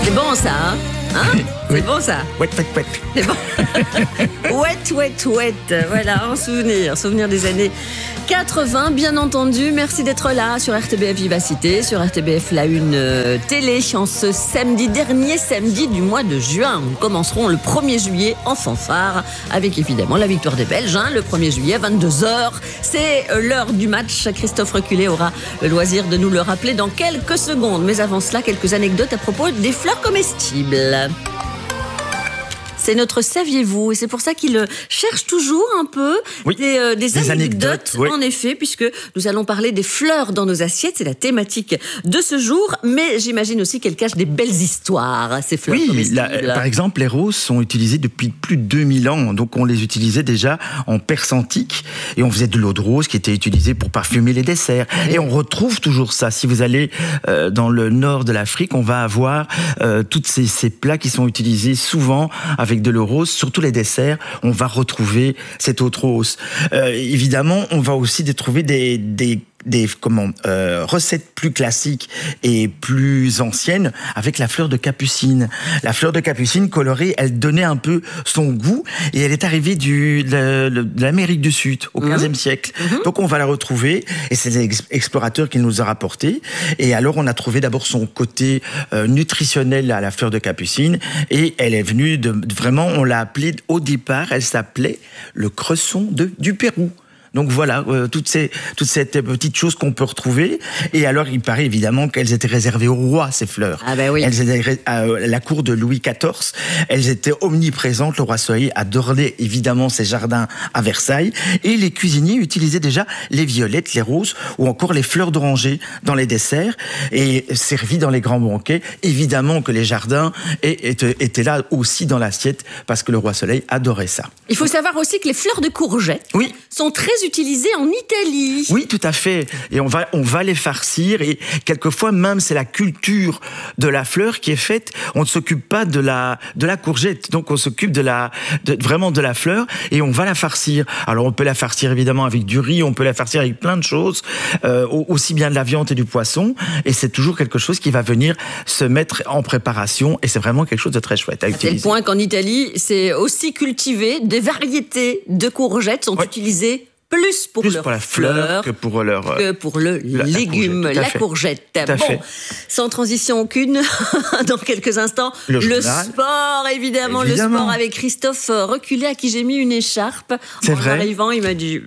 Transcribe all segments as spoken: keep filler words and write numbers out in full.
C'est bon ça, hein, hein C'est Oui. bon ça. Ouette, ouette, ouette. C'est bon. Ouette, ouette, ouette. Voilà, un souvenir. Souvenir des années quatre-vingts, bien entendu. Merci d'être là sur R T B F Vivacité, sur R T B F La Une euh, Télé, en ce samedi, dernier samedi du mois de juin. Nous commencerons le premier juillet en fanfare, avec évidemment la victoire des Belges, hein, le premier juillet, vingt-deux heures. C'est euh, l'heure du match. Christophe Reculé aura le loisir de nous le rappeler dans quelques secondes. Mais avant cela, quelques anecdotes à propos des fleurs comestibles. C'est notre saviez-vous, et c'est pour ça qu'il cherche toujours un peu Oui, des, euh, des, des anecdotes, anecdotes, oui. en effet, puisque nous allons parler des fleurs dans nos assiettes, c'est la thématique de ce jour, mais j'imagine aussi qu'elle cache des belles histoires, ces fleurs Oui, comestibles. la- par exemple, les roses sont utilisées depuis plus de deux mille ans. Donc, on les utilisait déjà en Perse antique. Et on faisait de l'eau de rose qui était utilisée pour parfumer les desserts. Oui. Et on retrouve toujours ça. Si vous allez euh, dans le nord de l'Afrique, on va avoir euh, tous ces, ces plats qui sont utilisés souvent avec de l'eau rose. Surtout les desserts, on va retrouver cette eau de rose. Euh, évidemment, on va aussi trouver des... des des comment euh, recettes plus classiques et plus anciennes avec la fleur de capucine. La fleur de capucine colorée, elle donnait un peu son goût et elle est arrivée du, de, de l'Amérique du Sud au quinzième siècle. Mmh. Donc on va la retrouver et c'est les ex- explorateurs qui nous ont rapporté. Et alors on a trouvé d'abord son côté euh, nutritionnel à la fleur de capucine et elle est venue de, de vraiment, on l'a appelée au départ, elle s'appelait le cresson de, du Pérou. Donc voilà, euh, toutes ces toutes ces petites choses qu'on peut retrouver. Et alors, il paraît évidemment qu'elles étaient réservées au roi, ces fleurs. Ah ben oui. Elles étaient à la cour de Louis quatorze. Elles étaient omniprésentes. Le roi Soleil adorait évidemment ses jardins à Versailles. Et les cuisiniers utilisaient déjà les violettes, les roses ou encore les fleurs d'oranger dans les desserts et servis dans les grands banquets. Évidemment que les jardins étaient, étaient là aussi dans l'assiette parce que le roi Soleil adorait ça. Il faut savoir aussi que les fleurs de courgettes Oui. sont très utilisées en Italie. Oui, tout à fait. Et on va, on va les farcir. Et quelquefois, même, c'est la culture de la fleur qui est faite. On ne s'occupe pas de la, de la courgette. Donc, on s'occupe de la, de, vraiment de la fleur et on va la farcir. Alors, on peut la farcir évidemment avec du riz, on peut la farcir avec plein de choses, euh, aussi bien de la viande et du poisson. Et c'est toujours quelque chose qui va venir se mettre en préparation. Et c'est vraiment quelque chose de très chouette à, à utiliser. À tel point qu'en Italie, c'est aussi cultivé. Des variétés de courgettes sont oui. utilisées plus pour plus leur pour la fleur, fleur que pour leur que pour le la, légume, la courgette. La courgette. Bon, sans transition aucune, dans quelques instants, le, le sport, évidemment, évidemment, le sport avec Christophe Reculé, à qui j'ai mis une écharpe. C'est en vrai. arrivant, il m'a dit.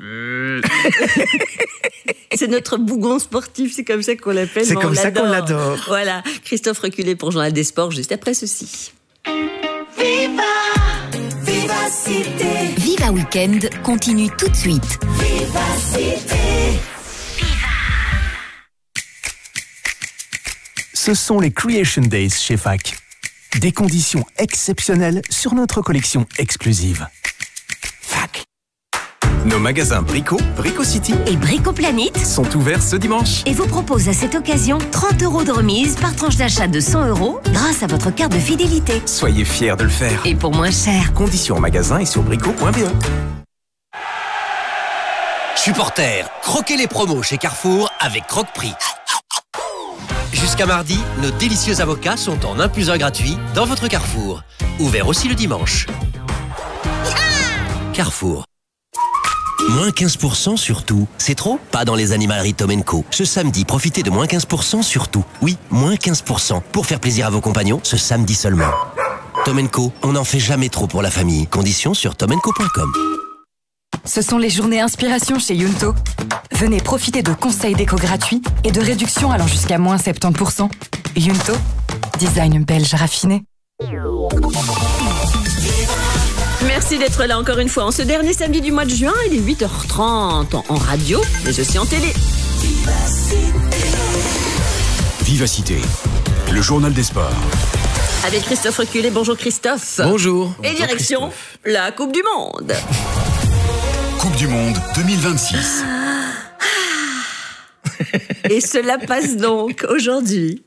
C'est notre bougon sportif, c'est comme ça qu'on l'appelle. C'est comme ça qu'on l'adore. Voilà, Christophe Reculé pour Journal des Sports, juste après ceci. Viva Vivacité. Viva Weekend continue tout de suite. Vivacité. Ce sont les Creation Days chez F A C. Des conditions exceptionnelles sur notre collection exclusive. F A C. Nos magasins Brico, Brico City et Brico Planet sont ouverts ce dimanche et vous proposent à cette occasion trente euros de remise par tranche d'achat de cent euros grâce à votre carte de fidélité. Soyez fiers de le faire. Et pour moins cher. Conditions en magasin et sur brico point b e. Supporters, croquez les promos chez Carrefour avec Croque-Prix. Jusqu'à mardi, nos délicieux avocats sont en un plus un gratuit dans votre Carrefour. Ouvert aussi le dimanche. Carrefour. Moins quinze pour cent sur tout. C'est trop? Pas dans les animaleries Tom and Co. Ce samedi, profitez de moins quinze pour cent sur tout. Oui, moins quinze pour cent. Pour faire plaisir à vos compagnons, ce samedi seulement. Tom and Co, on n'en fait jamais trop pour la famille. Conditions sur tom and co point com. Ce sont les journées inspiration chez Yunto. Venez profiter de conseils déco gratuits et de réductions allant jusqu'à moins soixante-dix pour cent. Yunto, design belge raffiné. Merci d'être là encore une fois. En ce dernier samedi du mois de juin, il est huit heures trente en radio, mais aussi en télé. Vivacité, le journal des sports. Avec Christophe Reculé. Bonjour Christophe. Bonjour. Et Bonjour direction Christophe. La Coupe du Monde. Coupe du Monde deux mille vingt-six. Et cela passe donc aujourd'hui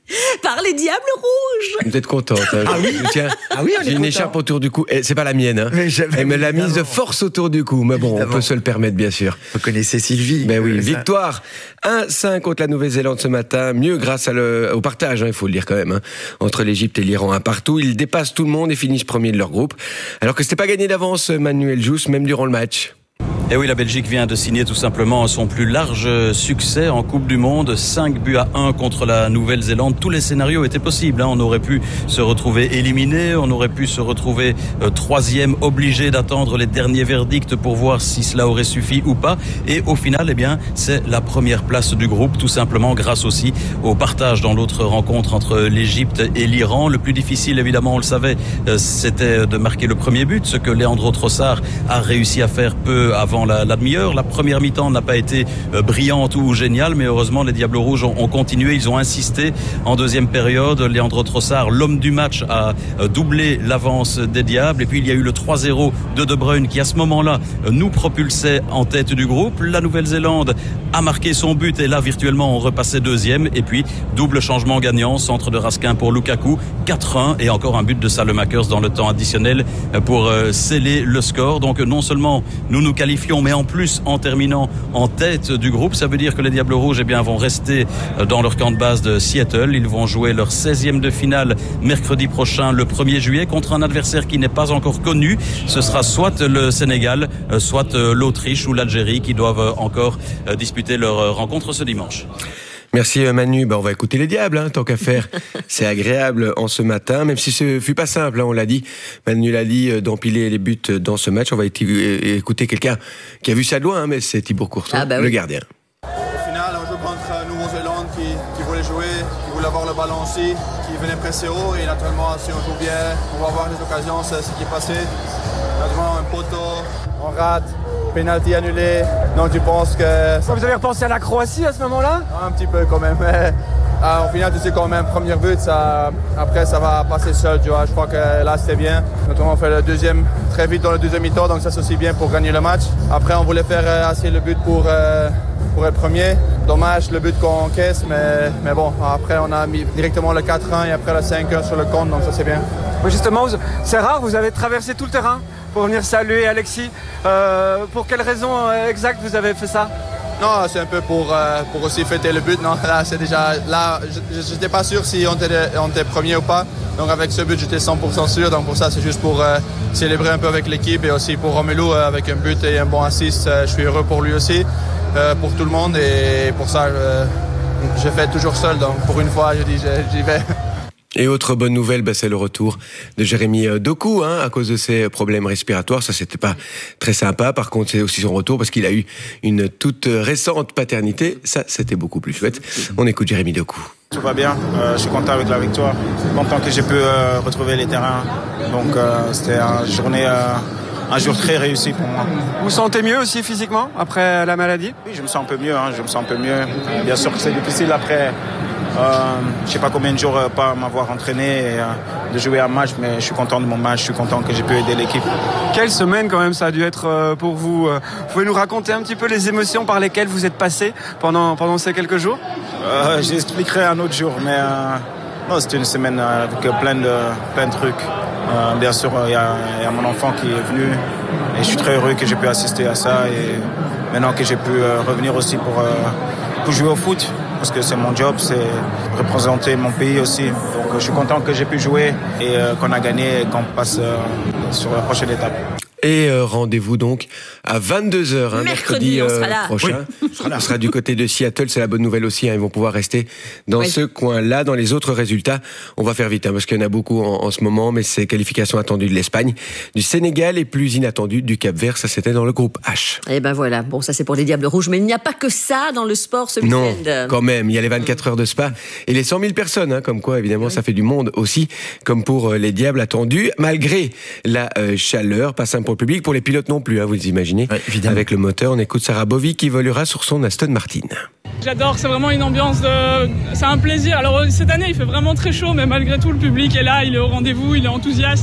par les Diables Rouges. Vous êtes contente. Hein, ah oui, tiens. Ah oui, j'ai une content. écharpe autour du cou. C'est pas la mienne. Hein. Mais Elle me l'a mise de force autour du cou. Mais bon, évidemment. On peut se le permettre, bien sûr. Vous connaissez Sylvie. Ben oui, ça. victoire un cinq contre la Nouvelle-Zélande ce matin. Mieux grâce à le, au partage, hein, il faut le dire quand même. Hein, entre l'Égypte et l'Iran, un partout. Ils dépassent tout le monde et finissent premier de leur groupe. Alors que c'était pas gagné d'avance, Manuel Jousse, même durant le match. Et oui, la Belgique vient de signer tout simplement son plus large succès en Coupe du Monde. cinq buts à un contre la Nouvelle-Zélande. Tous les scénarios étaient possibles. Hein. On aurait pu se retrouver éliminé. On aurait pu se retrouver euh, troisième, obligé d'attendre les derniers verdicts pour voir si cela aurait suffi ou pas. Et au final, eh bien, c'est la première place du groupe, tout simplement grâce aussi au partage dans l'autre rencontre entre l'Égypte et l'Iran. Le plus difficile, évidemment, on le savait, euh, c'était de marquer le premier but, ce que Leandro Trossard a réussi à faire peu avant la, la demi-heure. La première mi-temps n'a pas été euh, brillante ou géniale, mais heureusement les Diables Rouges ont, ont continué, ils ont insisté en deuxième période. Leandro Trossard, l'homme du match, a euh, doublé l'avance des Diables, et puis il y a eu le trois zéro de De Bruyne qui à ce moment-là euh, nous propulsait en tête du groupe. La Nouvelle-Zélande a marqué son but et là virtuellement on repassait deuxième, et puis double changement gagnant, centre de Raskin pour Lukaku, quatre un, et encore un but de Salemakers dans le temps additionnel pour euh, sceller le score. Donc non seulement nous nous qualifions, mais en plus en terminant en tête du groupe, ça veut dire que les Diables Rouges eh bien, vont rester dans leur camp de base de Seattle. Ils vont jouer leur seizième de finale mercredi prochain, le premier juillet, contre un adversaire qui n'est pas encore connu. Ce sera soit le Sénégal, soit l'Autriche ou l'Algérie qui doivent encore disputer leur rencontre ce dimanche. Merci Manu, ben, on va écouter les Diables, hein, tant qu'à faire. C'est agréable en ce matin, même si ce fut pas simple, hein, on l'a dit. Manu l'a dit, d'empiler les buts dans ce match. On va écouter quelqu'un qui a vu ça de loin, hein, mais c'est Thibaut Courtois, ah bah oui. le gardien. Au final, on joue contre Nouvelle-Zélande qui, qui voulait jouer, qui voulait avoir le ballon aussi, qui venait presser haut, et naturellement, si on joue bien, on va avoir des occasions, c'est ce qui est passé. Naturellement, un poteau, on rate. Penalty annulé, donc tu penses que... Vous avez repensé à la Croatie à ce moment-là? Un petit peu quand même, mais euh, au final tu sais quand même, premier but, ça, après ça va passer seul, tu vois. Je crois que là c'était bien, notamment on fait le deuxième très vite dans le deuxième mi-temps, donc ça c'est aussi bien pour gagner le match. Après on voulait faire assez le but pour, euh, pour être premier, dommage le but qu'on encaisse, mais, mais bon, après on a mis directement le quatre un et après le cinq un sur le compte, donc ça c'est bien. Oui, justement, c'est rare, vous avez traversé tout le terrain pour venir saluer Alexis. Euh, pour quelle raison euh, exacte vous avez fait ça? Non, c'est un peu pour, euh, pour aussi fêter le but. Non, là, c'est déjà, là, je n'étais pas sûr si on était, on était premier ou pas. Donc avec ce but, j'étais cent pour cent sûr. Donc pour ça, c'est juste pour euh, célébrer un peu avec l'équipe et aussi pour Romelu euh, avec un but et un bon assist. Euh, je suis heureux pour lui aussi, euh, pour tout le monde. Et pour ça, euh, je fais toujours seul. Donc pour une fois, je dis, j'y vais. Et autre bonne nouvelle, bah, c'est le retour de Jérémy Doku, hein, à cause de ses problèmes respiratoires. Ça, c'était pas très sympa. Par contre, c'est aussi son retour parce qu'il a eu une toute récente paternité. Ça, c'était beaucoup plus chouette. On écoute Jérémy Doku. Tout va bien. Euh, je suis content avec la victoire. Content que j'ai pu euh, retrouver les terrains. Donc, euh, c'était une journée, euh, un jour très réussi pour moi. Vous vous sentez mieux aussi physiquement après la maladie? Oui, je me sens un peu mieux. Hein, je me sens un peu mieux. Bien sûr que c'est difficile après. Euh, je ne sais pas combien de jours euh, pas m'avoir entraîné et euh, de jouer un match, mais je suis content de mon match, je suis content que j'ai pu aider l'équipe. Quelle semaine quand même ça a dû être euh, pour vous. euh, Vous pouvez nous raconter un petit peu les émotions par lesquelles vous êtes passé pendant, pendant ces quelques jours? euh, J'expliquerai un autre jour, mais euh, non, c'était une semaine avec plein de, plein de trucs. Euh, bien sûr, il y, y a mon enfant qui est venu et je suis très heureux que j'ai pu assister à ça et maintenant que j'ai pu euh, revenir aussi pour, euh, pour jouer au foot. Parce que c'est mon job, c'est représenter mon pays aussi. Donc je suis content que j'ai pu jouer et euh, qu'on a gagné et qu'on passe euh, sur la prochaine étape. Et euh, rendez-vous donc à vingt-deux heures, hein, mercredi, mercredi euh, on sera là. prochain. Oui. On, sera là. on sera du côté de Seattle, c'est la bonne nouvelle aussi. Hein, ils vont pouvoir rester dans oui. ce coin-là. Dans les autres résultats, on va faire vite, hein, parce qu'il y en a beaucoup en, en ce moment, mais c'est qualifications attendues de l'Espagne, du Sénégal et plus inattendues du Cap-Vert. Ça, c'était dans le groupe H. Et ben voilà, bon, ça c'est pour les Diables Rouges, mais il n'y a pas que ça dans le sport ce week-end. Non, quand même, il y a les vingt-quatre heures de Spa et les cent mille personnes, hein, comme quoi, évidemment, oui. ça fait du monde aussi, comme pour euh, les Diables attendus, malgré la euh, chaleur, pas simple pour le public, pour les pilotes non plus, hein, vous imaginez. Ouais, avec le moteur, on écoute Sarah Bovy qui volera sur son Aston Martin. J'adore, c'est vraiment une ambiance de... C'est un plaisir. Alors cette année, il fait vraiment très chaud, mais malgré tout, le public est là, il est au rendez-vous, il est enthousiaste.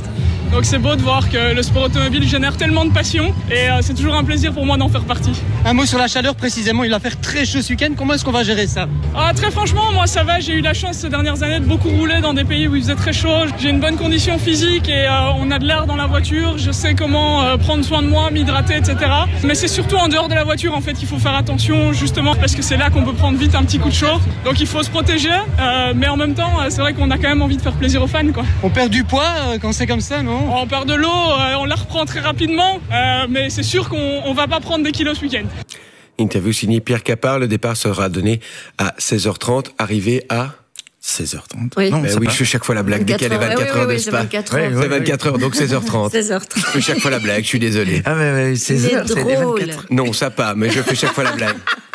Donc c'est beau de voir que le sport automobile génère tellement de passion et euh, c'est toujours un plaisir pour moi d'en faire partie. Un mot sur la chaleur précisément, il va faire très chaud ce week-end, comment est-ce qu'on va gérer ça? Ah, très franchement, moi ça va, j'ai eu la chance ces dernières années de beaucoup rouler dans des pays où il faisait très chaud. J'ai une bonne condition physique et euh, on a de l'air dans la voiture, je sais comment euh, prendre soin de moi, m'hydrater, et cetera. Mais c'est surtout en dehors de la voiture en fait qu'il faut faire attention justement parce que c'est là qu'on peut prendre vite un petit coup de chaud. Donc il faut se protéger, euh, mais en même temps c'est vrai qu'on a quand même envie de faire plaisir aux fans, quoi. On perd du poids euh, quand c'est comme ça, non? On perd de l'eau, euh, on la reprend très rapidement, euh, mais c'est sûr qu'on on va pas prendre des kilos ce week-end. Interview signée Pierre Capard. Le départ sera donné à seize heures trente, arrivé à seize heures trente. Oui, non, oui je fais chaque fois la blague. Dès qu'il y a les vingt-quatre heures de Spa. C'est vingt-quatre heures, donc seize heures trente. seize heures trente. Je fais chaque fois la blague, je suis désolé. Ah, mais, mais seize heures, c'est les vingt-quatre. Non, ça pas, mais je fais chaque fois la blague.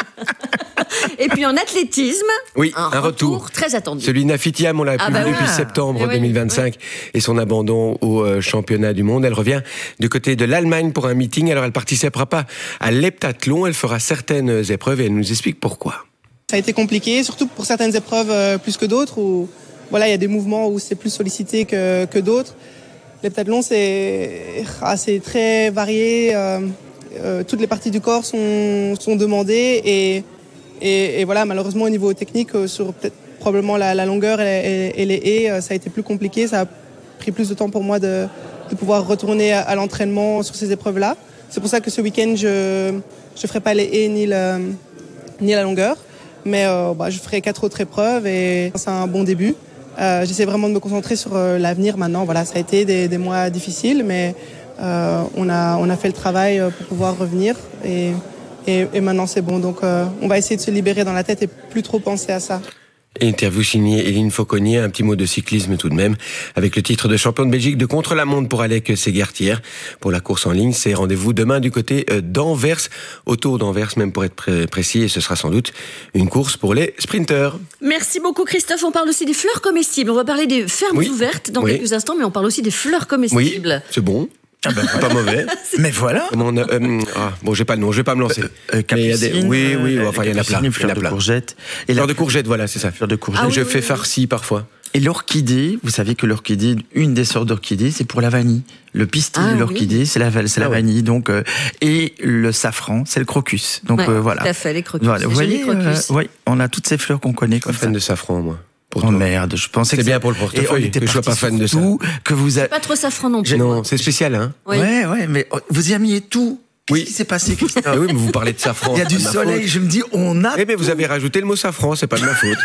Et puis en athlétisme, oui, un, un retour, retour très attendu. Celui de Nafitiam, on l'a ah plus bah vu oui. depuis septembre et deux mille vingt-cinq oui, oui. et son abandon au euh, championnat du monde. Elle revient du côté de l'Allemagne pour un meeting. Alors elle participera pas à l'heptathlon, elle fera certaines épreuves et elle nous explique pourquoi. Ça a été compliqué, surtout pour certaines épreuves euh, plus que d'autres où voilà, il y a des mouvements où c'est plus sollicité que, que d'autres. L'heptathlon, c'est ah, c'est très varié. Euh, euh, toutes les parties du corps sont, sont demandées et Et, et voilà, malheureusement au niveau technique, sur peut-être probablement la, la longueur et, et, et les haies, ça a été plus compliqué. Ça a pris plus de temps pour moi de, de pouvoir retourner à, à l'entraînement sur ces épreuves-là. C'est pour ça que ce week-end, je ne ferai pas les haies ni, le, ni la longueur. Mais euh, bah, je ferai quatre autres épreuves et c'est un bon début. Euh, j'essaie vraiment de me concentrer sur euh, l'avenir maintenant. Voilà, ça a été des, des mois difficiles, mais euh, on, a, on a fait le travail pour pouvoir revenir. Et, Et, et maintenant c'est bon, donc euh, on va essayer de se libérer dans la tête et plus trop penser à ça. Interview signée Eline Fauconnier, un petit mot de cyclisme tout de même, avec le titre de champion de Belgique de contre-la-montre pour Alec Séguertière. Pour la course en ligne, c'est rendez-vous demain du côté d'Anvers, autour d'Anvers même pour être précis, et ce sera sans doute une course pour les sprinteurs. Merci beaucoup Christophe, on parle aussi des fleurs comestibles, on va parler des fermes oui. ouvertes dans oui. quelques instants, mais on parle aussi des fleurs comestibles. Oui, c'est bon. Ah ben, pas mauvais. Mais voilà. On a, euh, ah, bon, j'ai pas le nom, je vais pas me lancer. Euh, euh, mais il y a des, oui, oui, enfin il y en a plein. Fleurs de courgette. Et fleurs de courgette, voilà, c'est ça. Fleurs de courgette. Ah, oui, je oui, fais oui. farci parfois. Et l'orchidée, vous savez que l'orchidée, une des sortes d'orchidée, c'est pour la vanille. Le pistil ah, de l'orchidée, oui. c'est la, c'est la ah, vanille. Ouais. Donc, euh, et le safran, c'est le crocus. Donc ouais, euh, voilà. Tout à fait, les crocus. Voilà. Vous voyez, crocus. Euh, oui, on a toutes ces fleurs qu'on connaît. Je suis fan de safran, moi. Oh merde, je pensais c'est que bien pour le portefeuille que je sois pas fan de ça. Que vous a... C'est pas trop safran non plus. Non, c'est spécial, hein. Oui. Ouais, ouais, mais vous y aimiez tout. Oui. Qu'est-ce qui s'est passé, Christophe? Oui, mais vous parlez de safran. Il y a du soleil, faute. Je me dis, on a. Eh mais vous avez rajouté le mot safran, c'est pas de ma faute.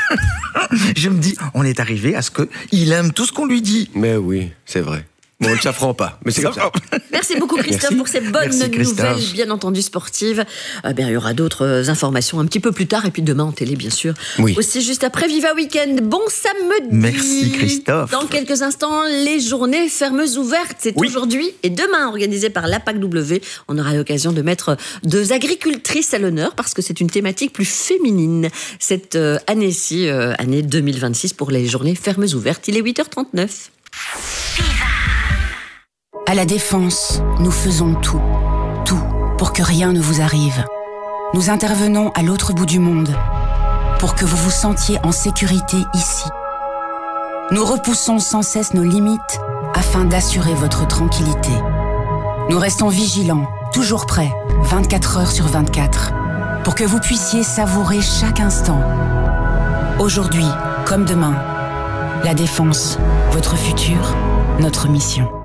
Je me dis, on est arrivé à ce que il aime tout ce qu'on lui dit. Mais oui, c'est vrai. Bon, on ne s'apprend pas, mais c'est comme ça. Merci beaucoup Christophe Merci. pour ces bonnes Merci, nouvelles, bien entendu sportives. Euh, bien, il y aura d'autres informations un petit peu plus tard et puis demain en télé, bien sûr. Oui. Aussi juste après Viva Weekend. Bon samedi. Merci Christophe. Dans quelques instants, les journées fermes ouvertes. C'est oui. aujourd'hui et demain organisé par l'A P A C W. On aura l'occasion de mettre deux agricultrices à l'honneur parce que c'est une thématique plus féminine cette euh, année-ci, euh, année deux mille vingt-six pour les journées fermes ouvertes. Il est huit heures trente-neuf. À la Défense, nous faisons tout, tout pour que rien ne vous arrive. Nous intervenons à l'autre bout du monde pour que vous vous sentiez en sécurité ici. Nous repoussons sans cesse nos limites afin d'assurer votre tranquillité. Nous restons vigilants, toujours prêts, vingt-quatre heures sur vingt-quatre, pour que vous puissiez savourer chaque instant. Aujourd'hui, comme demain, la Défense, votre futur, notre mission.